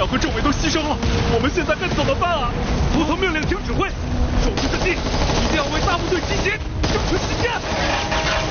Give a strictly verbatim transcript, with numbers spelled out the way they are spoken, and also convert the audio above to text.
长和政委都牺牲了，我们现在该怎么办啊？服从命令，听指挥，守住阵地，